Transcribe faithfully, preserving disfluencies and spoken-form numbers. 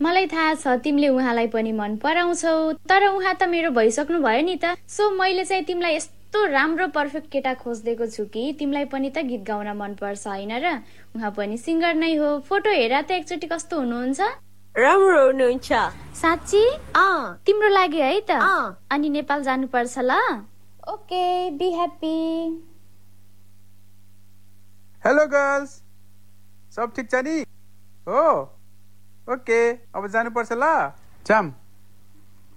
मलाई थाहा छ तिमीले उहाँलाई पनि मन पराउँछौ, तर उहाँ त मेरो भइसक्नु भयो नि त। सो मैले चाहिँ तिमीलाई यस्तो राम्रो पर्फेक्ट केटा खोज्देको छु कि तिमीलाई पनि त गीत गाउन मन पर्छ हैन र? उहाँ पनि सिंगर नै हो। फोटो हेरा त एकचोटि कस्तो हुनुहुन्छ? राम्रो हुनुहुन्छ। साच्ची? अँ तिम्रो लागि है त? अँ अनि नेपाल जानुपर्छ ल। Okay, be happy. Hello girls, सब ठिक छ नि? हो ओके, अब जानुपर्छ ल। जाम।